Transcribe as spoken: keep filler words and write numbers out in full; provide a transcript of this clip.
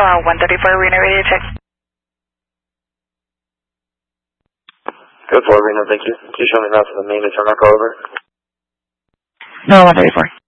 NOAA one thirty-four, Reno radio check. Good for Reno, thank you. Please show me now for the main to turn back over. NOAA one thirty-four.